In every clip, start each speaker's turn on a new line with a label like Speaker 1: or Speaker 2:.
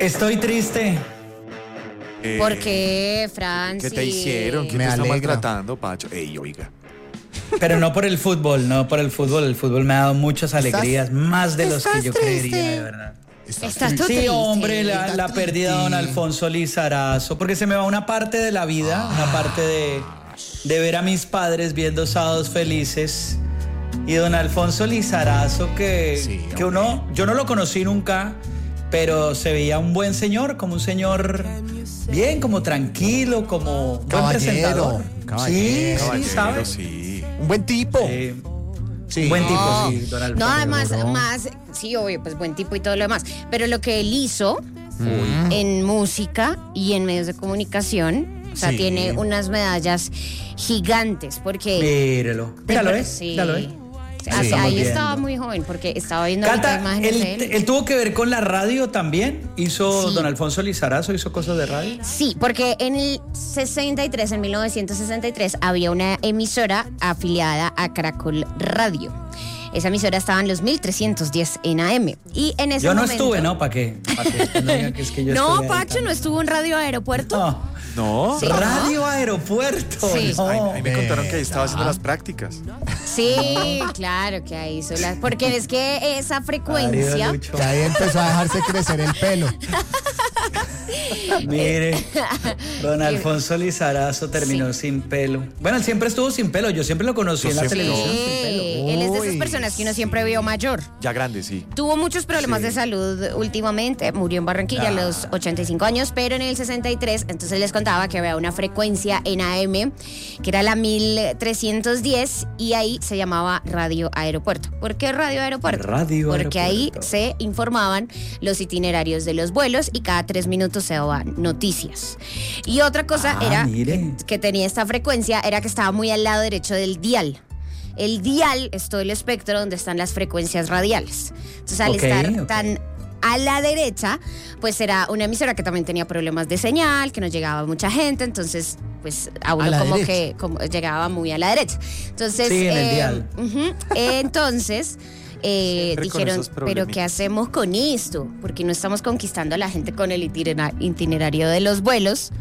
Speaker 1: Estoy triste.
Speaker 2: ¿Por qué, Francis?
Speaker 3: ¿Qué te hicieron? ¿Quién
Speaker 4: Me
Speaker 3: te está
Speaker 4: alegra.
Speaker 3: maltratando, Pacho? Ey, oiga.
Speaker 1: Pero no por el fútbol, no por el fútbol. El fútbol me ha dado muchas alegrías, más de los que yo creería, de verdad.
Speaker 2: ¿Estás tú
Speaker 1: Sí,
Speaker 2: triste?
Speaker 1: hombre, la pérdida de don Alfonso Lizarazo, porque se me va una parte de la vida, una parte de ver a mis padres viendo Sábados Felices. Y don Alfonso Lizarazo, que yo no lo conocí nunca, pero se veía un buen señor, como un señor bien, como tranquilo, como buen presentador. Sí, ¿sabes?
Speaker 3: Sí.
Speaker 4: Un buen tipo. Sí.
Speaker 1: Buen tipo, sí, don Alfonso.
Speaker 2: No, además, sí, obvio, pues buen tipo y todo lo demás. Pero lo que él hizo en música y en medios de comunicación, o sea,
Speaker 4: Sí.
Speaker 2: tiene unas medallas gigantes, porque...
Speaker 1: Míralo,
Speaker 2: Sí.
Speaker 1: míralo,
Speaker 2: Ahí
Speaker 1: estamos
Speaker 2: estaba
Speaker 1: viendo.
Speaker 2: muy joven, porque estaba viendo ahorita
Speaker 1: Cata,
Speaker 2: imágenes de él.
Speaker 1: él tuvo que ver con la radio también. Hizo
Speaker 2: Sí.
Speaker 1: don Alfonso Lizarazo, hizo cosas de radio.
Speaker 2: Sí, porque en el 63, en 1963, había una emisora afiliada a Caracol Radio. Esa emisora estaba en los 1310 en AM. Y en ese
Speaker 1: Yo no
Speaker 2: momento...
Speaker 1: estuve, ¿no? ¿Para qué? No digan que es que yo
Speaker 2: No,
Speaker 1: estuve ahí
Speaker 2: Pacho,
Speaker 1: también.
Speaker 2: ¿no estuvo en Radio Aeropuerto?
Speaker 1: No.
Speaker 3: ¿No?
Speaker 2: Sí.
Speaker 1: Radio Aeropuerto.
Speaker 2: Sí.
Speaker 1: No.
Speaker 3: Ahí me contaron que ahí estaba haciendo las prácticas.
Speaker 2: Sí, claro que ahí hizo la... Porque es que esa
Speaker 1: Radio
Speaker 2: frecuencia...
Speaker 1: Lucho.
Speaker 4: Que ahí empezó a dejarse crecer el pelo.
Speaker 1: Mire, don Alfonso Lizarazo terminó sin pelo. Bueno, él siempre estuvo sin pelo. Yo siempre lo conocí en la
Speaker 3: siempre-
Speaker 1: televisión
Speaker 2: Sí,
Speaker 1: sin pelo.
Speaker 2: él es de esas
Speaker 4: Uy,
Speaker 2: personas que uno siempre vio mayor.
Speaker 3: Ya grande, sí.
Speaker 2: Tuvo muchos problemas de salud últimamente, murió en Barranquilla a los 85 años, pero en el 63, entonces les contaba que había una frecuencia en AM, que era la 1310, y ahí se llamaba Radio Aeropuerto. ¿Por qué Radio Aeropuerto?
Speaker 1: Radio
Speaker 2: Porque ahí
Speaker 1: Aeropuerto.
Speaker 2: se informaban los itinerarios de los vuelos y cada 3 minutos se daban noticias. Y otra cosa era
Speaker 1: mire.
Speaker 2: que tenía esta frecuencia, era que estaba muy al lado derecho del dial. El dial es todo el espectro donde están las frecuencias radiales. Entonces, al estar tan a la derecha, pues era una emisora que también tenía problemas de señal, que no llegaba mucha gente, entonces pues a uno
Speaker 4: A la
Speaker 2: como
Speaker 4: derecha.
Speaker 2: que llegaba muy a la derecha. Entonces,
Speaker 1: Sí, en el dial.
Speaker 2: entonces
Speaker 3: Siempre con
Speaker 2: dijeron,
Speaker 3: esos
Speaker 2: pero
Speaker 3: problemitas.
Speaker 2: ¿qué hacemos con esto? Porque no estamos conquistando a la gente con el itinerario de los vuelos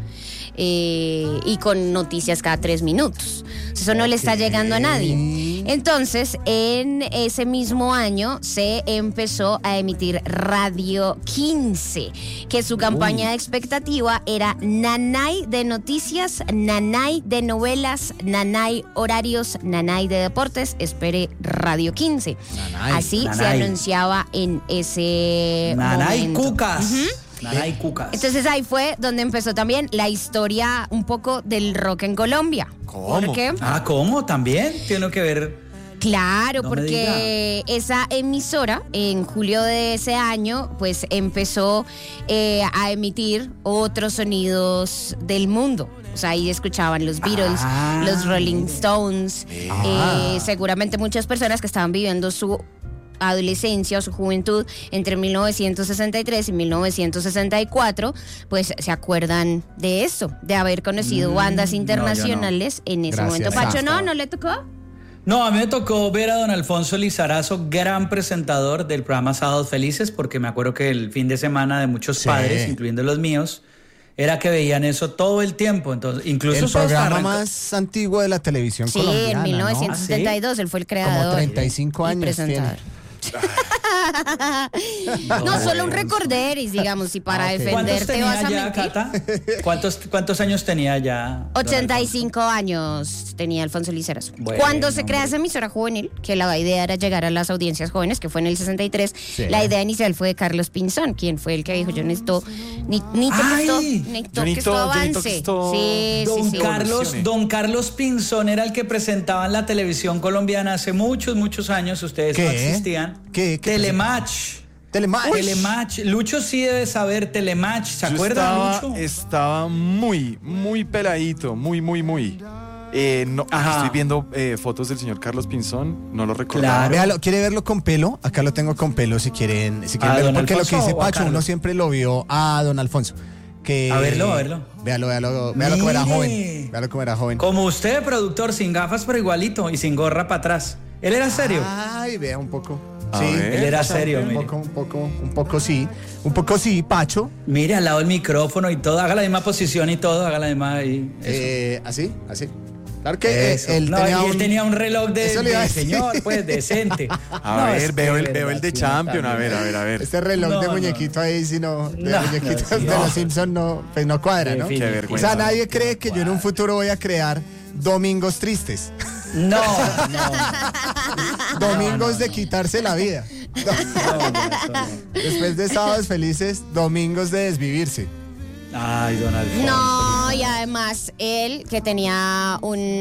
Speaker 2: y con noticias cada 3 minutos. Eso no le está llegando a nadie. Entonces, en ese mismo año se empezó a emitir Radio 15, que su campaña de expectativa era Nanay de noticias, Nanay de novelas, Nanay horarios, Nanay de deportes, espere Radio 15.
Speaker 4: Nanay.
Speaker 2: Así se
Speaker 1: Nanay.
Speaker 2: anunciaba en ese
Speaker 1: Nanay
Speaker 2: momento.
Speaker 1: Cucas. Nanay Cucas.
Speaker 2: Entonces ahí fue donde empezó también la historia un poco del rock en Colombia.
Speaker 3: ¿Cómo?
Speaker 2: ¿Por qué?
Speaker 1: Ah, ¿cómo? ¿También? Tiene que ver.
Speaker 2: Claro,
Speaker 1: No me
Speaker 2: porque esa emisora en julio de ese año pues empezó a emitir otros sonidos del mundo. O sea, ahí escuchaban los Beatles,
Speaker 1: Ah.
Speaker 2: los Rolling Stones, seguramente muchas personas que estaban viviendo su adolescencia o su juventud entre 1963 y 1964, pues se acuerdan de eso, de haber conocido bandas internacionales en ese
Speaker 4: Gracias.
Speaker 2: momento. Pacho,
Speaker 1: Ah.
Speaker 2: ¿no le tocó?
Speaker 1: No, a mí me tocó ver a don Alfonso Lizarazo, gran presentador del programa Sábados Felices, porque me acuerdo que el fin de semana de muchos
Speaker 4: Sí.
Speaker 1: padres, incluyendo los míos, era que veían eso todo el tiempo. Entonces, incluso
Speaker 4: El
Speaker 1: eso hasta
Speaker 4: programa
Speaker 1: arrancó-
Speaker 4: más antiguo de la televisión
Speaker 2: Sí,
Speaker 4: colombiana,
Speaker 2: en
Speaker 4: ¿no?
Speaker 2: 1972 él fue el creador.
Speaker 4: Como 35
Speaker 2: y
Speaker 4: años
Speaker 2: presentador. No, solo un recorderis, digamos, y para
Speaker 4: Ah, ok.
Speaker 1: ¿Cuántos
Speaker 2: defenderte vas
Speaker 1: tenía
Speaker 2: a
Speaker 1: ya,
Speaker 2: mentir.
Speaker 1: Cata? ¿Cuántos años tenía ya? don
Speaker 2: 85 años tenía Alfonso Lizarazo.
Speaker 1: Bueno,
Speaker 2: Cuando se crea
Speaker 1: hombre.
Speaker 2: esa emisora juvenil, que la idea era llegar a las audiencias jóvenes, que fue en el 63,
Speaker 4: Sí.
Speaker 2: la idea inicial fue de Carlos Pinzón, quien fue el que dijo, yo necesito, necesito que
Speaker 1: ¡Ay!
Speaker 2: esto
Speaker 3: Yo necesito-
Speaker 2: que esto
Speaker 3: yo
Speaker 2: avance.
Speaker 3: necesito que esto-
Speaker 2: Sí,
Speaker 1: Don
Speaker 2: sí, sí.
Speaker 1: Don Carlos Pinzón era el que presentaba en la televisión colombiana hace muchos, muchos años. Ustedes no
Speaker 4: ¿Qué?
Speaker 1: existían.
Speaker 4: ¿Qué
Speaker 1: Telematch.
Speaker 4: Telematch.
Speaker 1: Telematch. Lucho sí debe saber Telematch. ¿Se
Speaker 3: Yo
Speaker 1: acuerdan,
Speaker 3: estaba,
Speaker 1: Lucho?
Speaker 3: estaba muy peladito, muy. No,
Speaker 1: Ajá.
Speaker 3: estoy viendo fotos del señor Carlos Pinzón, no lo recordaba.
Speaker 1: Claro.
Speaker 4: Véalo, ¿quiere verlo con pelo? Acá lo tengo con pelo si quieren
Speaker 1: ¿A
Speaker 4: verlo.
Speaker 1: don
Speaker 4: Porque lo que
Speaker 1: Alfonso
Speaker 4: dice
Speaker 1: o a
Speaker 4: Pacho, uno
Speaker 1: Carlos?
Speaker 4: siempre lo vio a don Alfonso. Que,
Speaker 1: A verlo.
Speaker 4: Véalo como era
Speaker 1: Mire.
Speaker 4: joven. Véalo como era joven.
Speaker 1: Como usted, productor, sin gafas pero igualito y sin gorra para atrás. ¿Él era serio?
Speaker 4: Ay, vea un poco. Sí,
Speaker 1: Él era serio, mire.
Speaker 4: un poco sí, Pacho.
Speaker 1: Mire, al lado del micrófono y todo, haga la misma posición y todo, haga la misma ahí.
Speaker 4: Así. Claro que
Speaker 1: Eso.
Speaker 4: él
Speaker 1: No,
Speaker 4: tenía
Speaker 1: él tenía un reloj
Speaker 4: Eso le iba a
Speaker 1: de
Speaker 4: decir.
Speaker 1: señor, pues, decente.
Speaker 3: A ver, veo el de Champion, a ver.
Speaker 4: Este reloj de muñequito ahí, si no, de muñequitos de los Simpsons
Speaker 1: pues
Speaker 4: no cuadra, ¿no?
Speaker 3: Qué
Speaker 4: O
Speaker 3: vergüenza.
Speaker 4: sea, nadie cree que yo en un futuro voy a crear domingos tristes.
Speaker 1: No.
Speaker 4: Domingos de quitarse la vida. Después de sábados felices, domingos de desvivirse.
Speaker 1: Ay, don Alfonso.
Speaker 2: No, y además él que tenía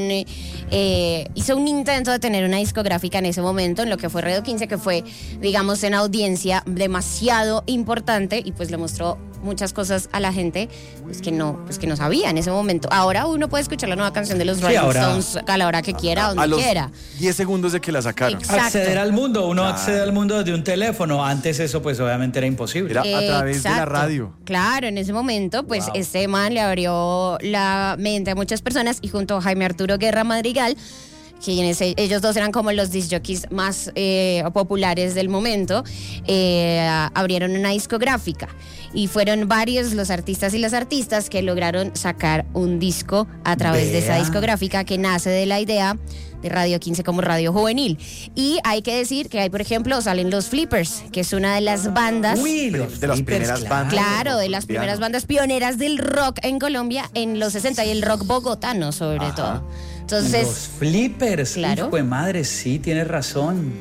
Speaker 2: hizo un intento de tener una discográfica en ese momento, en lo que fue Radio 15, que fue, digamos, en audiencia demasiado importante, y pues le mostró muchas cosas a la gente pues que no sabía en ese momento. Ahora uno puede escuchar la nueva canción de los Rolling Stones a la hora que quiera, donde
Speaker 3: A los
Speaker 2: quiera.
Speaker 3: 10 segundos de que la sacaron.
Speaker 2: Exacto.
Speaker 1: Acceder al mundo, uno
Speaker 3: Claro.
Speaker 1: accede al mundo desde un teléfono. Antes eso pues obviamente era imposible.
Speaker 3: Era a través de la
Speaker 2: Exacto.
Speaker 3: radio.
Speaker 2: Claro, en ese momento, pues este man le abrió la mente a muchas personas, y junto a Jaime Arturo Guerra Madrigal, quienes ellos dos eran como los disc jockeys más populares del momento, abrieron una discográfica. Y fueron varios los artistas y las artistas que lograron sacar un disco a través de esa
Speaker 1: Vea.
Speaker 2: discográfica, que nace de la idea de Radio 15 como radio juvenil. Y hay que decir que hay, por ejemplo, salen los Flippers, que es una de las bandas...
Speaker 1: Uy,
Speaker 3: de las
Speaker 1: Flippers,
Speaker 3: primeras
Speaker 1: claro.
Speaker 3: bandas.
Speaker 2: Claro, de las
Speaker 3: Colombiano.
Speaker 2: primeras bandas pioneras del rock en Colombia en los 60, y el rock bogotano sobre
Speaker 3: Ajá.
Speaker 2: todo.
Speaker 1: Los
Speaker 2: Entonces,
Speaker 1: Flippers,
Speaker 2: Claro.
Speaker 1: hijo de madre, sí, tienes razón.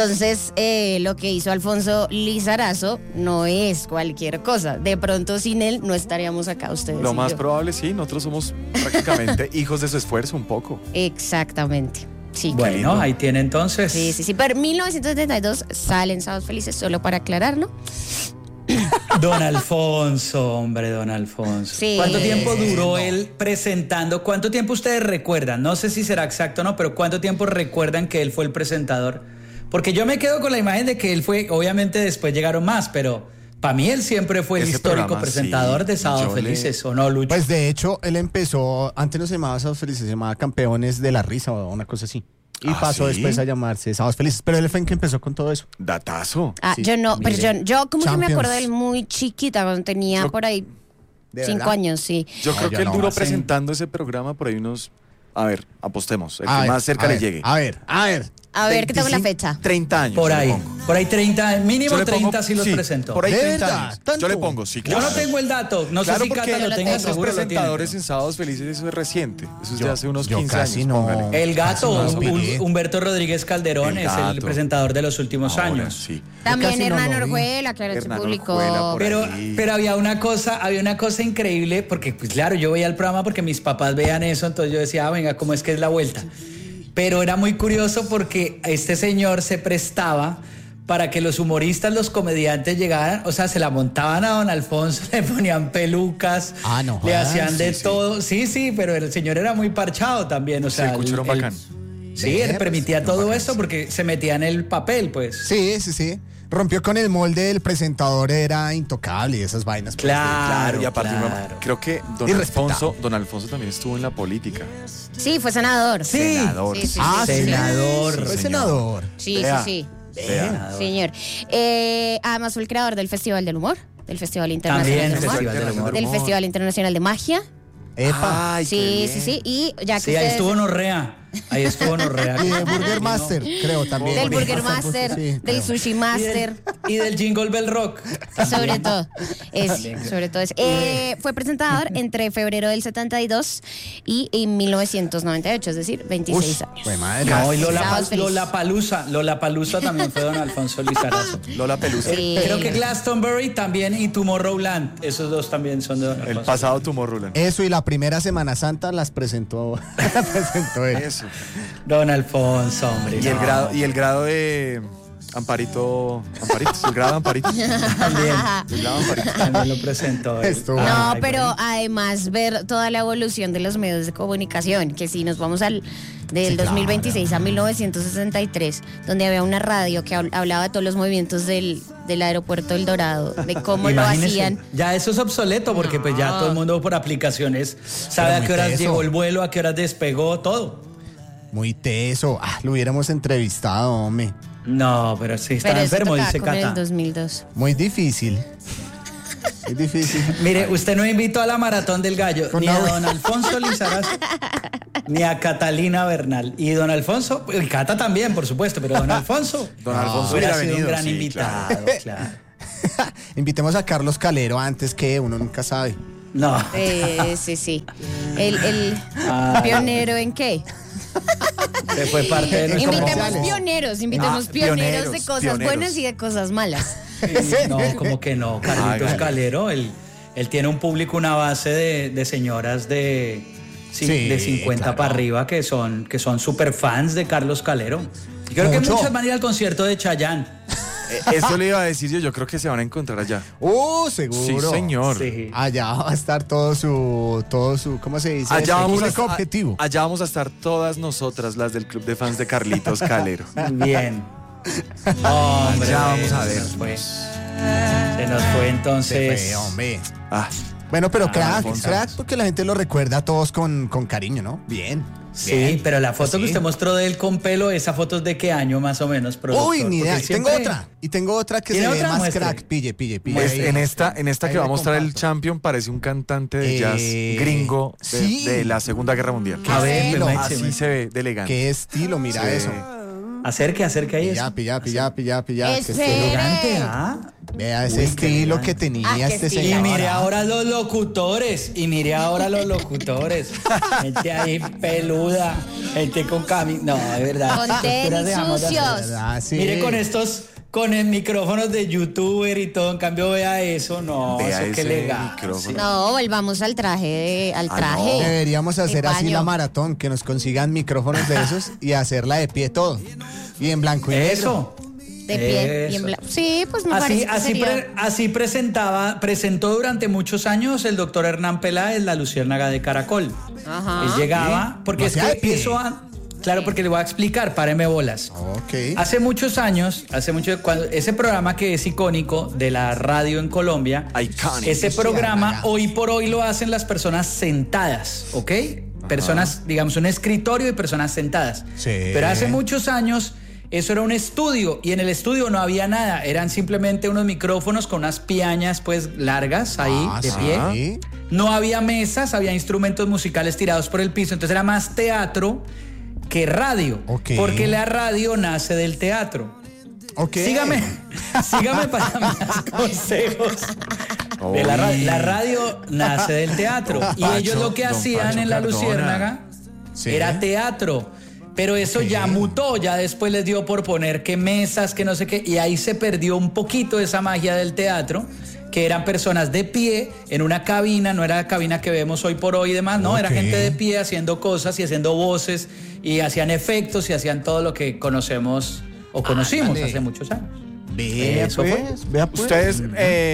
Speaker 2: lo que hizo Alfonso Lizarazo no es cualquier cosa. De pronto sin él no estaríamos acá ustedes.
Speaker 3: Lo
Speaker 2: y
Speaker 3: más
Speaker 2: yo.
Speaker 3: probable, sí, nosotros somos prácticamente hijos de su esfuerzo un poco.
Speaker 2: Exactamente. Sí.
Speaker 1: Bueno,
Speaker 3: lindo.
Speaker 1: ahí tiene entonces.
Speaker 2: Sí. Pero en 1972 salen Sábados Felices, solo para aclarar, ¿no?
Speaker 1: Don Alfonso, hombre, don Alfonso.
Speaker 2: Sí.
Speaker 1: ¿Cuánto tiempo duró él presentando? ¿Cuánto tiempo ustedes recuerdan? No sé si será exacto o no, pero ¿cuánto tiempo recuerdan que él fue el presentador? Porque yo me quedo con la imagen de que él fue, obviamente después llegaron más, pero para mí él siempre fue el
Speaker 3: Ese
Speaker 1: histórico
Speaker 3: programa,
Speaker 1: presentador
Speaker 3: sí.
Speaker 1: de Sábados
Speaker 3: Yo le-
Speaker 1: Felices, ¿o no, Lucho?
Speaker 4: Pues de hecho, él empezó, antes no se llamaba Sábados Felices, se llamaba Campeones de la Risa o una cosa así. Y
Speaker 3: ¿Ah,
Speaker 4: pasó
Speaker 3: sí?
Speaker 4: después a llamarse Sábados Felices, pero él fue el que empezó con todo eso.
Speaker 3: Datazo.
Speaker 4: Sí,
Speaker 2: Yo no, pero
Speaker 4: mire.
Speaker 2: yo como que me
Speaker 4: Champions.
Speaker 2: acuerdo de él muy chiquita, cuando tenía
Speaker 3: Yo-
Speaker 2: por ahí
Speaker 4: ¿De
Speaker 2: 5
Speaker 4: verdad?
Speaker 2: años, sí.
Speaker 3: Yo creo
Speaker 4: yo
Speaker 3: que él
Speaker 4: no,
Speaker 3: duró
Speaker 4: hace-
Speaker 3: presentando ese programa por ahí unos... A ver, apostemos. El
Speaker 4: A
Speaker 3: que
Speaker 4: ver,
Speaker 3: más cerca
Speaker 4: a
Speaker 3: le
Speaker 4: ver,
Speaker 3: llegue.
Speaker 4: A ver.
Speaker 2: A ver, ¿qué tengo la
Speaker 3: 25,
Speaker 2: fecha?
Speaker 3: 30 años.
Speaker 1: Por
Speaker 3: yo le
Speaker 1: ahí,
Speaker 3: pongo.
Speaker 1: por ahí 30, mínimo
Speaker 3: Yo le pongo-
Speaker 1: 30 sí los presentó.
Speaker 3: Por ahí
Speaker 4: ¿De
Speaker 3: 30
Speaker 4: verdad?
Speaker 3: años.
Speaker 4: ¿Tanto?
Speaker 3: Yo le pongo, sí,
Speaker 1: Yo
Speaker 3: claro.
Speaker 1: no tengo el dato, no
Speaker 3: Claro,
Speaker 1: sé si
Speaker 3: porque
Speaker 1: Cata lo tenga,
Speaker 3: los
Speaker 1: seguro lo tiene.
Speaker 3: presentadores en Sábados Felices, eso es reciente. Eso es de
Speaker 4: Yo-
Speaker 3: hace unos
Speaker 4: yo
Speaker 3: 15
Speaker 4: casi
Speaker 3: años.
Speaker 4: no.
Speaker 3: póngale.
Speaker 1: El gato,
Speaker 4: Casi no lo pillé.
Speaker 1: Humberto Rodríguez Calderón,
Speaker 3: El
Speaker 1: es el
Speaker 3: gato.
Speaker 1: presentador de los últimos
Speaker 3: Ahora,
Speaker 1: años.
Speaker 3: Sí.
Speaker 2: También
Speaker 4: casi no
Speaker 2: Hernán
Speaker 4: lo vi.
Speaker 2: Orjuela, claro, se
Speaker 3: Hernán
Speaker 2: publicó.
Speaker 3: Orjuela, por
Speaker 1: Pero,
Speaker 3: ahí.
Speaker 1: pero había una cosa increíble, porque pues claro, yo veía el programa porque mis papás veían eso, entonces yo decía, venga, ¿cómo es que es la vuelta? Pero era muy curioso porque este señor se prestaba para que los humoristas, los comediantes llegaran, o sea, se la montaban a don Alfonso, le ponían pelucas,
Speaker 4: Ah, no
Speaker 1: le
Speaker 4: jodas,
Speaker 1: hacían de
Speaker 3: sí.
Speaker 1: todo. Sí, pero el señor era muy parchado también, o
Speaker 3: Sí,
Speaker 1: sea.
Speaker 3: el cuchero bacán.
Speaker 1: Sí, él permitía todo eso porque se metía en el papel, pues.
Speaker 4: Sí. Rompió con el molde del presentador, era intocable y esas vainas. pues,
Speaker 1: Claro,
Speaker 3: y aparte,
Speaker 1: claro.
Speaker 3: creo que
Speaker 4: Y respetado.
Speaker 3: Don Alfonso también estuvo en la política.
Speaker 2: Sí, fue senador.
Speaker 1: Sí.
Speaker 3: Senador.
Speaker 2: Sí, sí,
Speaker 4: Ah,
Speaker 2: sí,
Speaker 4: sí.
Speaker 1: Senador.
Speaker 4: Fue
Speaker 3: señor.
Speaker 4: senador.
Speaker 2: Sí,
Speaker 3: Vea.
Speaker 2: sí.
Speaker 3: Vea.
Speaker 2: Señor. Además fue el creador del Festival del Humor, del Festival Internacional
Speaker 1: También
Speaker 2: del Humor,
Speaker 1: Festival del Humor.
Speaker 2: del Festival Internacional de Magia.
Speaker 4: Epa.
Speaker 3: Ay, qué
Speaker 2: Sí,
Speaker 3: bien.
Speaker 2: sí. Y ya que
Speaker 1: Sí, ahí
Speaker 2: ustedes-
Speaker 1: estuvo Norrea. Ahí estuvo Norrea.
Speaker 4: Y de Burger Master, creo también.
Speaker 2: del Burger Master,
Speaker 4: Sí,
Speaker 2: del
Speaker 4: creo.
Speaker 2: Sushi Master.
Speaker 1: Y del Jingle Bell Rock.
Speaker 2: Sobre todo, sobre todo eso. Fue presentador entre febrero del 72 y en 1998, es decir, 26 años.
Speaker 4: Fue madre.
Speaker 1: No, y
Speaker 2: Sábados felices.
Speaker 1: Lollapalooza también fue don Alfonso Lizarazo.
Speaker 3: Lola Pelusa.
Speaker 2: Sí.
Speaker 1: Creo que Glastonbury también y Tomorrowland. Esos dos también son de don
Speaker 3: El
Speaker 1: Alfonso.
Speaker 3: pasado Tomorrowland.
Speaker 4: Eso y la primera Semana Santa las presentó, él.
Speaker 3: Eso.
Speaker 1: Don Alfonso, hombre.
Speaker 3: Y el grado de Amparito, el grado de Amparito.
Speaker 1: También,
Speaker 3: El grado de Amparito.
Speaker 1: también lo presentó. él.
Speaker 4: Estuvo-
Speaker 2: No,
Speaker 1: Ay,
Speaker 2: pero
Speaker 1: bueno.
Speaker 2: además ver toda la evolución de los medios de comunicación, que si nos vamos del
Speaker 4: Sí,
Speaker 2: 2026 a 1963, donde había una radio que hablaba de todos los movimientos del aeropuerto del Dorado, de cómo
Speaker 1: Imagínese,
Speaker 2: lo hacían.
Speaker 1: Ya eso es obsoleto porque pues ya todo el mundo por aplicaciones sabe
Speaker 4: Pero
Speaker 1: a
Speaker 4: muy
Speaker 1: qué horas
Speaker 4: teso.
Speaker 1: llegó el vuelo, a qué horas despegó, todo.
Speaker 4: Muy teso. Lo hubiéramos entrevistado, hombre.
Speaker 1: No, pero sí
Speaker 2: Pero
Speaker 1: estaba
Speaker 2: eso
Speaker 1: enfermo,
Speaker 2: tocaba
Speaker 1: dice
Speaker 2: como en el
Speaker 1: Cata.
Speaker 2: 2002.
Speaker 4: Muy difícil. Muy difícil.
Speaker 1: Mire, usted no invitó a la Maratón del Gallo,
Speaker 4: Con
Speaker 1: ni a
Speaker 4: una-
Speaker 1: don Alfonso Lizarazo, ni a Catalina Bernal. Y don Alfonso, y Cata también, por supuesto, pero don Alfonso.
Speaker 3: Don Alfonso
Speaker 1: hubiera
Speaker 3: hubiera
Speaker 1: sido un
Speaker 3: venido,
Speaker 1: gran
Speaker 3: sí,
Speaker 1: invitado, claro.
Speaker 4: Invitemos a Carlos Calero antes que uno nunca sabe.
Speaker 1: No.
Speaker 2: Sí. El
Speaker 1: Ay.
Speaker 2: pionero en qué?
Speaker 1: Que fue parte de nuestro
Speaker 2: Invitemos
Speaker 4: comerciales.
Speaker 2: invitemos pioneros de
Speaker 3: pioneros,
Speaker 2: cosas
Speaker 3: pioneros.
Speaker 2: buenas y de cosas malas.
Speaker 1: No, como que no, Carlitos
Speaker 3: Hágale.
Speaker 1: Calero, él tiene un público, una base de señoras de
Speaker 4: Sí,
Speaker 1: 50
Speaker 4: claro.
Speaker 1: para arriba que son súper fans de Carlos Calero. Y creo que
Speaker 4: Mucho.
Speaker 1: muchas van a ir al concierto de Chayanne.
Speaker 3: Eso le iba a decir yo creo que se van a encontrar allá.
Speaker 4: Seguro.
Speaker 3: Sí, señor.
Speaker 1: Sí.
Speaker 4: Allá va a estar todo su, ¿cómo se dice?
Speaker 3: Allá vamos,
Speaker 4: público objetivo.
Speaker 3: allá vamos a estar todas nosotras, las del club de fans de Carlitos Calero.
Speaker 1: Bien. Hombre,
Speaker 3: Ya vamos a
Speaker 1: se
Speaker 3: ver.
Speaker 1: nos fue. Se nos fue
Speaker 4: Se
Speaker 1: entonces.
Speaker 4: fue, hombre.
Speaker 3: Ah,
Speaker 4: Bueno, pero crack,
Speaker 3: Alfonso.
Speaker 4: crack, porque la gente lo recuerda a todos con cariño, ¿no? Bien.
Speaker 1: Sí,
Speaker 4: bien.
Speaker 1: pero la foto
Speaker 4: Sí.
Speaker 1: que usted mostró de él con pelo, ¿esa foto es de qué año más o menos, productor?
Speaker 4: Uy, ni idea.
Speaker 1: Porque
Speaker 4: Tengo
Speaker 1: siempre-
Speaker 4: otra. Y tengo otra que se
Speaker 1: ¿Tiene
Speaker 4: ve
Speaker 1: otra?
Speaker 4: más
Speaker 1: Muestre.
Speaker 4: crack. Pille.
Speaker 3: pues
Speaker 4: ahí.
Speaker 3: en esta
Speaker 4: Ahí
Speaker 3: que va a
Speaker 4: le
Speaker 3: mostrar el
Speaker 4: comparto.
Speaker 3: Champion parece un cantante de jazz gringo
Speaker 4: sí.
Speaker 3: de la Segunda Guerra Mundial.
Speaker 1: A ver,
Speaker 4: estilo.
Speaker 1: pues,
Speaker 3: Así se ve de elegante.
Speaker 4: Qué estilo, mira
Speaker 3: Sí.
Speaker 4: eso.
Speaker 1: Acerque ahí.
Speaker 4: Pilla. Qué estilo.
Speaker 1: Elegante, ¿ah?
Speaker 4: Vea ese
Speaker 1: Uy, qué
Speaker 4: estilo
Speaker 1: elegante.
Speaker 4: que tenía
Speaker 2: Ah, qué
Speaker 4: este
Speaker 2: estilo.
Speaker 1: Y
Speaker 4: señor.
Speaker 1: mire
Speaker 4: ¿ah?
Speaker 1: ahora los locutores. Gente ahí peluda. Gente con camisa. No, de verdad.
Speaker 2: Con
Speaker 1: Nosotras
Speaker 2: tenis
Speaker 1: dejamos de hacer.
Speaker 2: sucios.
Speaker 4: ¿Verdad? Sí.
Speaker 1: Mire con el micrófonos de youtuber y todo. En cambio, vea eso. No,
Speaker 3: Vea
Speaker 1: eso qué
Speaker 3: ese
Speaker 1: legal.
Speaker 3: micrófono.
Speaker 2: No, volvamos al traje.
Speaker 3: no.
Speaker 4: Deberíamos hacer
Speaker 2: de
Speaker 4: así
Speaker 2: paño.
Speaker 4: la maratón, que nos consigan micrófonos de esos y hacerla de pie todo. Y en blanco y negro.
Speaker 1: Eso.
Speaker 2: De pie y en
Speaker 1: Eso.
Speaker 2: blanco. Sí, pues me
Speaker 1: Así,
Speaker 2: parece que
Speaker 1: así,
Speaker 2: sería-
Speaker 1: así presentó durante muchos años el doctor Hernán Peláez la luciérnaga de Caracol.
Speaker 2: Ajá.
Speaker 1: Él llegaba, porque
Speaker 4: Lo
Speaker 1: es
Speaker 4: hacía de
Speaker 1: que
Speaker 4: pie.
Speaker 1: eso, claro, porque le voy a explicar, páreme bolas.
Speaker 4: Ok.
Speaker 1: Hace muchos años, cuando ese programa que es icónico de la radio en Colombia,
Speaker 3: Iconic.
Speaker 1: ese programa
Speaker 4: Luciérnaga.
Speaker 1: hoy por hoy lo hacen las personas sentadas, ¿ok? Personas, digamos, un escritorio y personas sentadas.
Speaker 4: Sí.
Speaker 1: Pero hace muchos años eso era un estudio y en el estudio no había nada, eran simplemente unos micrófonos con unas piañas pues largas ahí de
Speaker 4: sí.
Speaker 1: pie. No había mesas, había instrumentos musicales tirados por el piso, entonces era más teatro que radio,
Speaker 4: Ok.
Speaker 1: porque la radio nace del teatro.
Speaker 4: Ok.
Speaker 1: Sígame para más consejos. De la radio nace del teatro
Speaker 3: Don
Speaker 1: y
Speaker 3: Pacho,
Speaker 1: ellos lo que
Speaker 3: don
Speaker 1: hacían
Speaker 3: Pacho
Speaker 1: en la
Speaker 3: Cardona.
Speaker 1: Luciérnaga
Speaker 4: Sí.
Speaker 1: era teatro. Pero eso
Speaker 4: Ok.
Speaker 1: ya mutó, ya después les dio por poner que mesas, que no sé qué, y ahí se perdió un poquito esa magia del teatro, que eran personas de pie en una cabina, no era la cabina que vemos hoy por hoy y demás, no, era
Speaker 4: Ok.
Speaker 1: gente de pie haciendo cosas y haciendo voces y hacían efectos y hacían todo lo que conocemos o conocimos
Speaker 4: Ándale.
Speaker 1: hace muchos años.
Speaker 4: Vea
Speaker 1: Eso fue.
Speaker 4: pues, vea pues.
Speaker 3: Ustedes,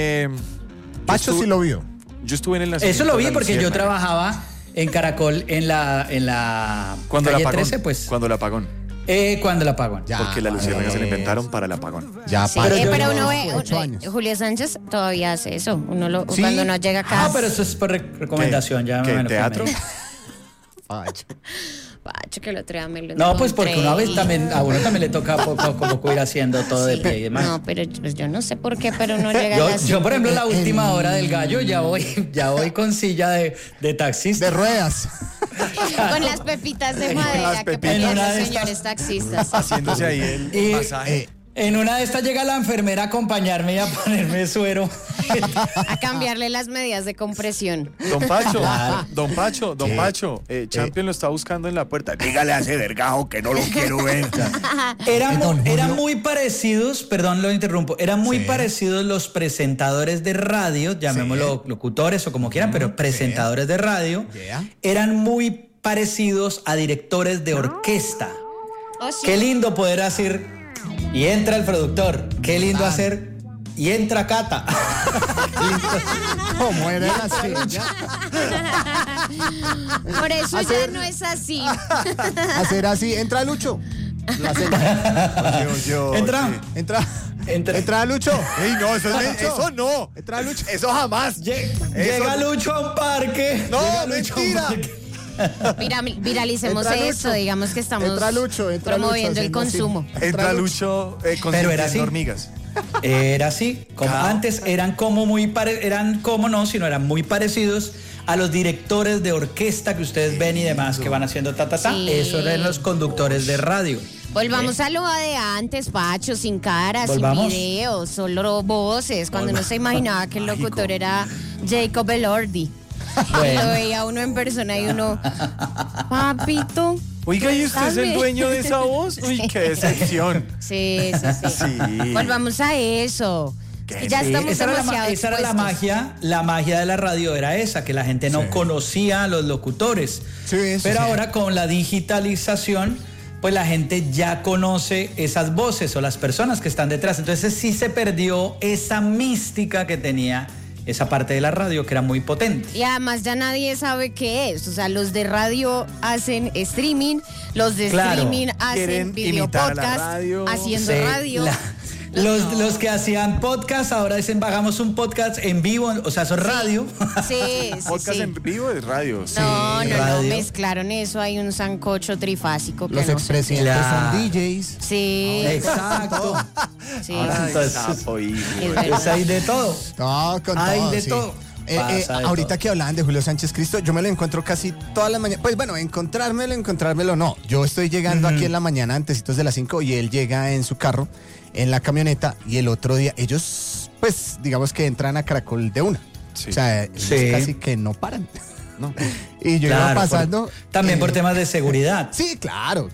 Speaker 4: Pacho sí lo vio.
Speaker 3: yo estuve en el nacimiento
Speaker 1: Eso lo
Speaker 3: de
Speaker 1: vi
Speaker 3: la
Speaker 1: porque yo
Speaker 3: Luciérnaga.
Speaker 1: trabajaba en Caracol en la
Speaker 3: Cuando el
Speaker 1: calle
Speaker 3: apagón.
Speaker 1: 13, pues.
Speaker 3: Cuando el apagón.
Speaker 1: Cuando el apagón.
Speaker 4: Ya,
Speaker 3: Porque la Luciérnaga se la
Speaker 4: pues.
Speaker 3: inventaron para el apagón.
Speaker 4: Ya,
Speaker 2: Sí,
Speaker 4: Pacho.
Speaker 2: pero
Speaker 1: yo-
Speaker 2: uno ve,
Speaker 4: 8 años.
Speaker 2: Julio Sánchez todavía hace eso.
Speaker 4: Sí.
Speaker 2: Cuando no llega acá.
Speaker 1: Ah, pero eso es por recomendación, ya
Speaker 3: ¿Qué,
Speaker 1: me lo
Speaker 3: teatro?
Speaker 1: comí.
Speaker 4: Pacho.
Speaker 2: Pacho, que el otro día me lo
Speaker 1: No, pues porque
Speaker 2: encontré
Speaker 1: una vez
Speaker 2: y-
Speaker 1: también, a uno también le toca como ir haciendo todo de
Speaker 2: Sí.
Speaker 1: pie y demás.
Speaker 2: No, pero pues yo no sé por qué, pero no llega a
Speaker 1: Yo,
Speaker 2: las
Speaker 1: yo, por ejemplo, la
Speaker 2: cinco.
Speaker 1: última hora del gallo ya voy con silla de taxista.
Speaker 4: De ruedas.
Speaker 2: Con las pepitas de
Speaker 3: las
Speaker 2: madera que
Speaker 3: pepitas.
Speaker 2: pedían
Speaker 1: En una
Speaker 2: los
Speaker 1: de
Speaker 2: señores
Speaker 1: estas-
Speaker 2: taxistas.
Speaker 3: Haciéndose ahí el
Speaker 1: Y-
Speaker 3: masaje.
Speaker 1: En una de estas llega la enfermera a acompañarme y a ponerme suero.
Speaker 2: A cambiarle las medidas de compresión.
Speaker 3: Don Pacho, don Pacho, Champion lo está buscando en la puerta. Dígale a ese vergajo que no lo quiero ver.
Speaker 1: Eran muy parecidos, perdón, lo interrumpo, eran muy
Speaker 4: Sí.
Speaker 1: parecidos los presentadores de radio, llamémoslo locutores o como quieran, pero presentadores de radio,
Speaker 4: Yeah.
Speaker 1: eran muy parecidos a directores de orquesta.
Speaker 2: Oh, sí.
Speaker 1: Qué lindo poder hacer, y entra el productor, qué lindo hacer, y entra Cata.
Speaker 4: ¿Cómo era la seña?
Speaker 2: Por eso ya no es así.
Speaker 4: Hacer así. Entra Lucho. La seña.
Speaker 1: Entra.
Speaker 4: Entra.
Speaker 1: Entra.
Speaker 4: Entra Lucho.
Speaker 3: Ey, no, eso no.
Speaker 4: Entra Lucho.
Speaker 3: Eso jamás.
Speaker 1: Llega Lucho a un parque.
Speaker 3: No,
Speaker 1: llega Lucho a un
Speaker 3: mentira.
Speaker 1: parque.
Speaker 2: Viralicemos
Speaker 4: Entra
Speaker 2: eso,
Speaker 4: Lucho.
Speaker 2: digamos que estamos
Speaker 4: Entra Lucho,
Speaker 2: promoviendo el
Speaker 4: haciendo así.
Speaker 2: consumo.
Speaker 3: Entra Lucho
Speaker 1: Pero era así.
Speaker 3: hormigas.
Speaker 1: Era así, como antes eran como eran muy parecidos a los directores de orquesta que ustedes ven y demás que van haciendo
Speaker 2: Sí.
Speaker 1: Eso eran los conductores de radio.
Speaker 2: Volvamos a lo de antes, Pacho, sin cara,
Speaker 1: Volvamos.
Speaker 2: sin videos, solo voces, cuando uno se imaginaba que el locutor era Jacob Elordi. Y lo veía uno en persona y uno, papito.
Speaker 3: Oiga, ¿y usted es el dueño de esa voz? Uy, qué decepción.
Speaker 2: Sí.
Speaker 3: Sí.
Speaker 2: Volvamos a eso. Es que ya
Speaker 1: Sí,
Speaker 2: estamos
Speaker 1: esa era
Speaker 2: demasiado
Speaker 1: esa era la
Speaker 2: expuestos.
Speaker 1: magia de la radio era esa, que la gente no conocía a los locutores.
Speaker 4: Sí, eso
Speaker 1: Pero
Speaker 4: sí.
Speaker 1: ahora con la digitalización, pues la gente ya conoce esas voces o las personas que están detrás. Entonces sí se perdió esa mística que tenía esa parte de la radio que era muy potente.
Speaker 2: Y además ya nadie sabe qué es. O sea, los de radio hacen streaming, los de
Speaker 1: Claro.
Speaker 2: streaming hacen
Speaker 3: Quieren
Speaker 2: video
Speaker 3: imitar a la
Speaker 2: podcast,
Speaker 3: radio.
Speaker 2: haciendo
Speaker 1: Sí,
Speaker 2: radio.
Speaker 1: los que hacían podcast ahora dicen hagamos un podcast en vivo, o sea, eso es radio.
Speaker 2: Sí.
Speaker 3: Podcast en vivo de radio.
Speaker 2: No,
Speaker 1: radio.
Speaker 2: mezclaron eso, hay un sancocho trifásico que
Speaker 4: Los
Speaker 2: no sé.
Speaker 4: expresidentes
Speaker 1: Claro.
Speaker 4: son DJs.
Speaker 2: Sí,
Speaker 1: Exacto.
Speaker 2: sí.
Speaker 1: Entonces,
Speaker 3: Sapo, hijo.
Speaker 2: Es verdad.
Speaker 1: pues hay de todo.
Speaker 4: No, con
Speaker 1: Hay
Speaker 4: todo,
Speaker 1: de
Speaker 4: sí.
Speaker 1: todo. Pasa de
Speaker 4: Ahorita
Speaker 1: todo.
Speaker 4: que hablaban de Julio Sánchez Cristo, yo me lo encuentro casi todas las mañanas. Pues bueno, encontrármelo no. Yo estoy llegando aquí en la mañana, antesitos de las 5, y él llega en su carro, en la camioneta, y el otro día, ellos, pues, digamos que entran a Caracol de una.
Speaker 3: Sí.
Speaker 4: O sea, ellos
Speaker 1: Sí.
Speaker 4: casi que no paran.
Speaker 3: No.
Speaker 4: Y yo
Speaker 1: Claro,
Speaker 4: iba pasando.
Speaker 1: también por temas de seguridad.
Speaker 4: Sí, claro.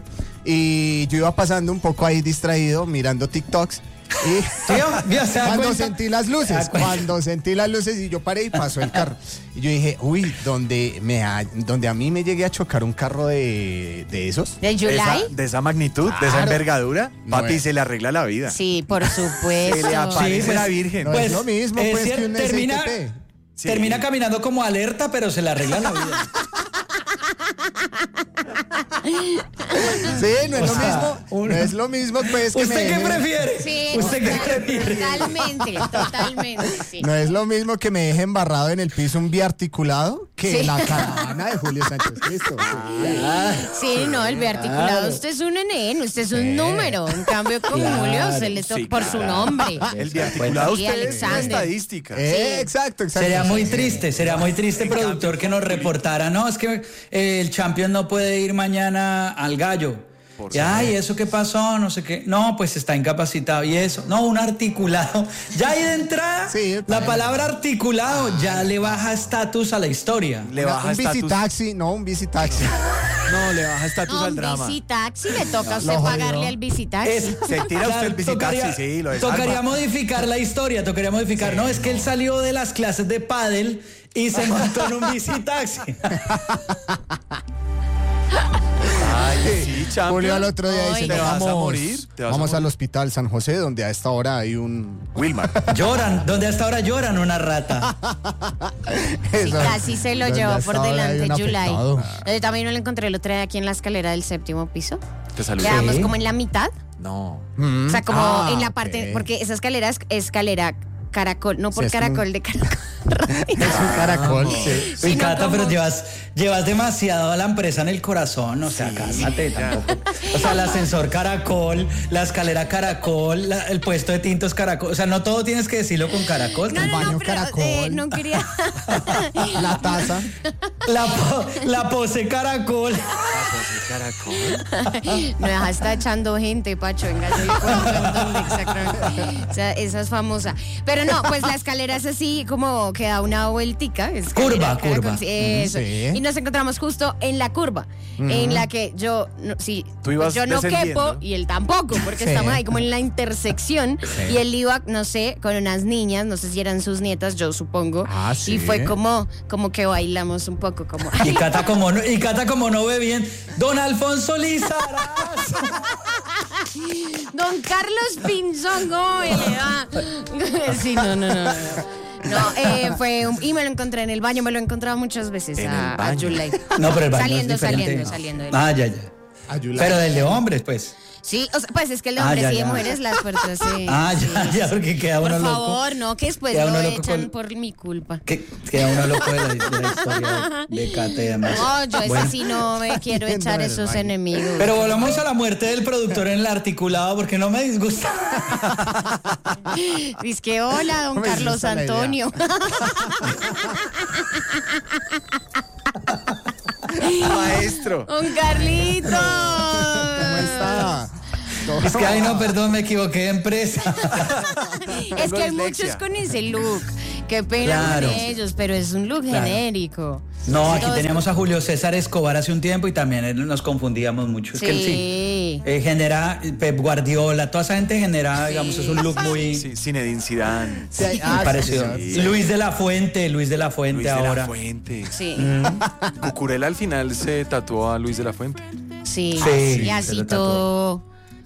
Speaker 4: Y yo iba pasando un poco ahí distraído, mirando TikToks. Y
Speaker 1: ¿Vio? ¿Se da
Speaker 4: cuando
Speaker 1: cuenta?
Speaker 4: sentí las
Speaker 1: ¿Se da
Speaker 4: luces,
Speaker 1: cuenta?
Speaker 4: y yo paré y pasó el carro. Y yo dije, uy, donde a mí me llegue a chocar un carro de esos.
Speaker 2: ¿Del July?
Speaker 3: De esa magnitud, de esa
Speaker 4: Claro.
Speaker 3: envergadura,
Speaker 4: No
Speaker 3: papi,
Speaker 4: es.
Speaker 3: se le arregla la vida.
Speaker 2: Sí, por
Speaker 3: Se le
Speaker 2: supuesto.
Speaker 3: aparece
Speaker 1: pues,
Speaker 3: la Virgen.
Speaker 4: No es lo mismo,
Speaker 1: es
Speaker 4: pues, que
Speaker 1: cierto,
Speaker 4: un
Speaker 1: termina,
Speaker 4: SITP.
Speaker 3: Sí.
Speaker 1: termina caminando como alerta, pero se le arregla la vida.
Speaker 4: Sí, no es
Speaker 1: O
Speaker 4: lo
Speaker 1: sea,
Speaker 4: mismo.
Speaker 1: uno-
Speaker 4: No es lo mismo, pues, que
Speaker 1: ¿Usted qué
Speaker 4: me dejen-
Speaker 1: prefiere?
Speaker 2: Sí,
Speaker 1: ¿Usted qué prefiere?
Speaker 2: totalmente, sí.
Speaker 4: No es lo mismo que me deje embarrado en el piso un biarticulado que
Speaker 2: Sí.
Speaker 4: la caravana de Julio Sánchez Cristo.
Speaker 2: Sí, no, el biarticulado,
Speaker 1: Claro.
Speaker 2: usted es un enén, usted es un número. En cambio, con
Speaker 1: Claro.
Speaker 2: Julio se le toca
Speaker 3: Sí,
Speaker 2: por su
Speaker 3: claro.
Speaker 2: nombre.
Speaker 3: El biarticulado
Speaker 2: Y
Speaker 3: usted es una
Speaker 2: Alexander.
Speaker 3: estadística.
Speaker 4: Exacto.
Speaker 1: Sería muy triste, productor, que nos reportara, no, es que el Champions no puede ir mañana al Gallo. Y, ay, ¿eso qué pasó? No sé qué. No, pues está incapacitado. ¿Y eso? No, un articulado. Ya ahí de entrada,
Speaker 4: Sí,
Speaker 1: la palabra articulado ya le baja estatus a la historia.
Speaker 3: Le baja
Speaker 4: un
Speaker 3: estatus.
Speaker 4: bicitaxi, no, un bicitaxi.
Speaker 3: No, le baja estatus
Speaker 2: No,
Speaker 3: al
Speaker 2: un
Speaker 3: drama.
Speaker 2: visitaxi, le toca a usted
Speaker 4: Lo jodió.
Speaker 2: pagarle al visitaxi.
Speaker 3: Se tira usted el visitaxi, sí, lo desarma.
Speaker 1: Tocaría modificar la historia, tocaría modificar. No, es que él salió de las clases de pádel y se montó en un visitaxi.
Speaker 3: Ay, sí, champion.
Speaker 4: Julio al otro día
Speaker 2: Ay,
Speaker 4: dice,
Speaker 3: ¿te vas a
Speaker 4: vamos,
Speaker 3: morir? ¿Te vas a
Speaker 4: vamos
Speaker 3: morir?
Speaker 4: al hospital San José, donde a esta hora hay un...
Speaker 3: Wilmar.
Speaker 1: Lloran, donde hasta ahora lloran una rata.
Speaker 2: Sí, casi se lo
Speaker 4: donde
Speaker 2: llevó
Speaker 4: a esta
Speaker 2: por
Speaker 4: hora
Speaker 2: delante
Speaker 4: hay un
Speaker 2: July.
Speaker 4: afectado.
Speaker 2: Yo también lo encontré el otro día aquí en la escalera del 7º piso.
Speaker 3: Te saludé.
Speaker 2: Quedamos
Speaker 1: Sí.
Speaker 2: como en la mitad.
Speaker 3: No.
Speaker 2: O sea, como
Speaker 4: Ah,
Speaker 2: en la parte,
Speaker 4: ok.
Speaker 2: porque esa escalera es escalera caracol, no por
Speaker 4: Sí, es un-
Speaker 2: caracol de caracol.
Speaker 4: Es un caracol, sí.
Speaker 1: Uy,
Speaker 2: Sino
Speaker 1: Cata,
Speaker 2: como-
Speaker 1: pero llevas demasiado a la empresa en el corazón, o sea, cálmate tampoco. O sea, el ascensor caracol, la escalera caracol, el puesto de tintos caracol, o sea, no todo tienes que decirlo con caracol.
Speaker 2: No,
Speaker 4: baño
Speaker 2: pero
Speaker 4: caracol.
Speaker 2: no quería.
Speaker 4: La taza.
Speaker 1: La pose caracol.
Speaker 3: Caracol.
Speaker 2: No, ya está echando gente, Pacho. Venga, yo le cuento en dónde exactamente. O sea, esa es famosa. Pero no, pues la escalera es así como que da una vueltica.
Speaker 1: Curva, curva.
Speaker 2: Sí, eso.
Speaker 4: Sí.
Speaker 2: Y nos encontramos justo en la curva, en la que yo, no, sí,
Speaker 3: Tú ibas
Speaker 2: yo no
Speaker 3: descendiendo.
Speaker 2: quepo y él tampoco, porque
Speaker 4: Sí.
Speaker 2: estamos ahí como en la intersección. Y él iba, no sé, con unas niñas, no sé si eran sus nietas, yo supongo.
Speaker 4: Ah, sí.
Speaker 2: Y fue como que bailamos un poco, como.
Speaker 1: Y Cata como no ve bien, don Alfonso Lizaraz.
Speaker 2: Don Carlos Pinzón, ¿cómo me le va? Sí, no. No, y me lo encontré en el baño, me lo he encontrado muchas veces
Speaker 3: En
Speaker 2: a
Speaker 3: el baño.
Speaker 2: Julay.
Speaker 1: No, pero el baño
Speaker 2: Saliendo,
Speaker 1: es diferente.
Speaker 2: saliendo.
Speaker 1: Ah, ya.
Speaker 4: Ayula.
Speaker 1: Pero del de hombres, pues.
Speaker 2: Sí, o sea, pues es que el de hombres y de mujeres las fuerzas sí.
Speaker 1: Ya, porque queda uno
Speaker 2: loco.
Speaker 1: loco.
Speaker 2: Por favor, no, que después
Speaker 1: Queda
Speaker 2: lo
Speaker 1: uno loco
Speaker 2: echan por mi culpa.
Speaker 1: Queda uno loco de la historia de Kate y demás.
Speaker 2: No, yo ese sí no me quiero echar esos enemigos.
Speaker 1: Pero volvamos a la muerte del productor en el articulado porque no me disgusta.
Speaker 2: Dice que hola, don Carlos Antonio.
Speaker 3: Maestro.
Speaker 2: Don Carlitos.
Speaker 4: ¿Cómo está?
Speaker 1: Es que, ay, no, perdón, me equivoqué de empresa.
Speaker 2: Es que hay muchos con ese look. Qué pena con ellos, pero es un look genérico.
Speaker 1: No, aquí teníamos a Julio César Escobar hace un tiempo y también nos confundíamos mucho. Es que él sí genera, Pep Guardiola, toda esa gente genera, digamos, es un look muy...
Speaker 3: Sí, Zinedine Zidane.
Speaker 1: Parecido.
Speaker 3: Sí.
Speaker 1: Luis de la Fuente ahora.
Speaker 3: Luis de la Fuente.
Speaker 2: Sí.
Speaker 3: Cucurella al final se tatuó a Luis de la Fuente.
Speaker 2: Sí,
Speaker 1: Sí,
Speaker 2: y así todo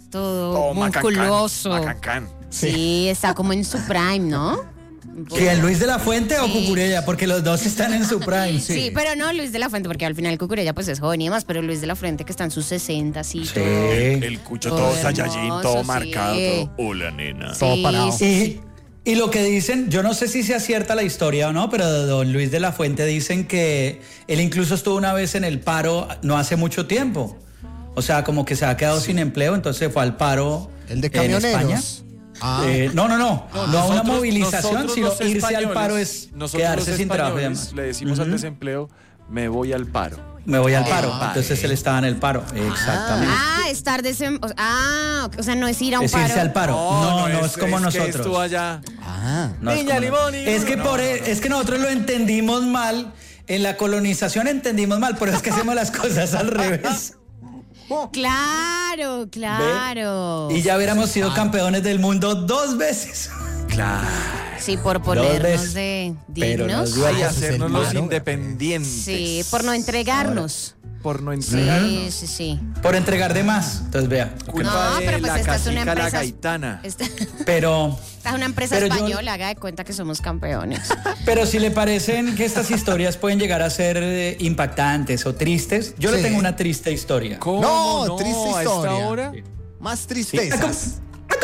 Speaker 2: musculoso.
Speaker 3: Macancán.
Speaker 2: Sí, está como en su prime, ¿no?
Speaker 1: ¿Quién, Luis de la Fuente o Cucurella? Porque los dos están en su prime.
Speaker 2: Sí, pero no Luis de la Fuente, porque al final Cucurella pues es joven y demás, pero Luis de la Fuente que está en sus 60, así.
Speaker 1: Sí.
Speaker 3: El cucho todo Saiyajin,
Speaker 2: hermoso,
Speaker 3: todo
Speaker 2: sí.
Speaker 3: marcado. Todo. Hola, nena.
Speaker 4: Todo parado.
Speaker 1: Y lo que dicen, yo no sé si se acierta la historia o no, pero de don Luis de la Fuente dicen que él incluso estuvo una vez en el paro no hace mucho tiempo. O sea, como que se ha quedado sin empleo, entonces fue al paro
Speaker 4: El de
Speaker 1: en
Speaker 4: camioneros.
Speaker 1: España. No a una movilización,
Speaker 3: nosotros
Speaker 1: sino
Speaker 3: los
Speaker 1: irse al paro es
Speaker 3: nosotros
Speaker 1: quedarse
Speaker 3: los
Speaker 1: sin trabajo y
Speaker 3: españoles
Speaker 1: demás.
Speaker 3: le decimos al desempleo, me voy al paro.
Speaker 1: Me voy al paro. Entonces él estaba en el paro. Exactamente.
Speaker 2: Estar o sea, no es ir a un
Speaker 1: Es
Speaker 2: paro.
Speaker 1: irse al paro. No, es como
Speaker 3: que
Speaker 1: nosotros.
Speaker 3: estuvo allá.
Speaker 1: No es
Speaker 3: Niña
Speaker 1: como
Speaker 3: limón.
Speaker 1: es que es que nosotros lo entendimos mal. En la colonización entendimos mal, pero es que hacemos las cosas al revés.
Speaker 2: Claro.
Speaker 1: Y ya hubiéramos sido campeones del mundo 2 veces.
Speaker 3: Claro.
Speaker 2: Sí, por ponernos de
Speaker 1: Pero
Speaker 2: dignos.
Speaker 3: Y hacernos los
Speaker 4: hermano.
Speaker 3: independientes.
Speaker 2: Sí, por no entregarnos.
Speaker 3: Por no entregarnos.
Speaker 2: Sí.
Speaker 1: Por entregar de más. Entonces vea.
Speaker 3: Culpa de
Speaker 2: pero pues
Speaker 3: la
Speaker 2: esta es una
Speaker 3: cacica, la
Speaker 2: empresa.
Speaker 3: gaitana.
Speaker 2: Esta
Speaker 1: Pero
Speaker 2: es una empresa
Speaker 1: Pero yo-
Speaker 2: española, haga de cuenta que somos campeones.
Speaker 1: Pero si le parecen que estas historias pueden llegar a ser impactantes o tristes, yo le
Speaker 4: Sí.
Speaker 1: tengo una triste historia.
Speaker 3: ¿Cómo
Speaker 4: No, triste
Speaker 3: a
Speaker 4: historia.
Speaker 3: esta hora?
Speaker 4: Más tristezas.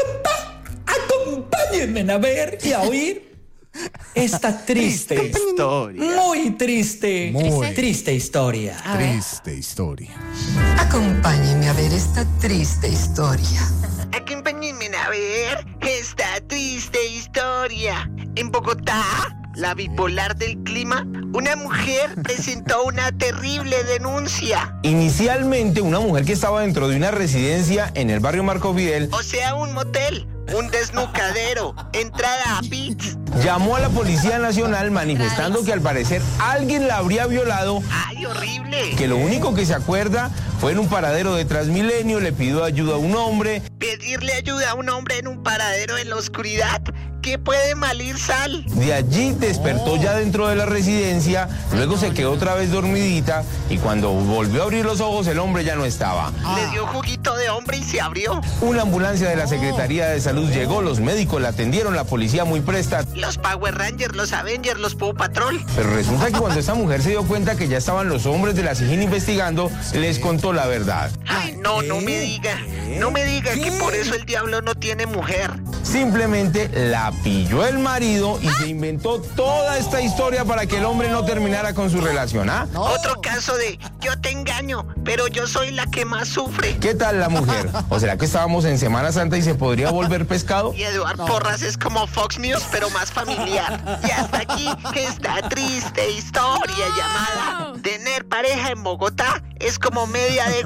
Speaker 1: Acompáñenme a ver y a oír esta triste,
Speaker 3: Historia.
Speaker 1: muy triste,
Speaker 4: Muy.
Speaker 1: triste historia.
Speaker 4: Triste historia.
Speaker 5: Acompáñenme a ver esta triste historia.
Speaker 6: Acompáñenme a ver esta triste historia. En Bogotá, la bipolar del clima, una mujer presentó una terrible denuncia.
Speaker 7: Inicialmente, una mujer que estaba dentro de una residencia en el barrio Marco Fidel
Speaker 6: O sea, un motel, un desnucadero, entrada a pits.
Speaker 7: llamó a la Policía Nacional manifestando que al parecer alguien la habría violado,
Speaker 6: ¡Ay, horrible!
Speaker 7: que lo único que se acuerda fue en un paradero de Transmilenio, le pidió ayuda a un hombre.
Speaker 6: Pedirle ayuda a un hombre en un paradero en la oscuridad. ¿Qué puede malir sal?
Speaker 7: De allí despertó ya dentro de la residencia, luego se quedó otra vez dormidita y cuando volvió a abrir los ojos el hombre ya no estaba.
Speaker 6: Le dio juguito de hombre y se abrió.
Speaker 7: Una ambulancia de la Secretaría de Salud llegó, los médicos la atendieron, la policía muy presta.
Speaker 6: Los Power Rangers, los Avengers, los Paw Patrol.
Speaker 7: Pero resulta que cuando esta mujer se dio cuenta que ya estaban los hombres de la SIJIN investigando, les contó la verdad.
Speaker 6: Ay, no me diga. No me diga que por eso el diablo no tiene mujer.
Speaker 7: Simplemente la pilló el marido y se inventó toda esta historia para que el hombre no terminara con su relación, ¿ah?
Speaker 6: Otro caso de yo te engaño, pero yo soy la que más sufre.
Speaker 7: ¿Qué tal la mujer? ¿O será que estábamos en Semana Santa y se podría volver pescado?
Speaker 6: Y Eduard Porras es como Fox News, pero más familiar. Y hasta aquí esta triste historia llamada tener pareja en Bogotá es como media de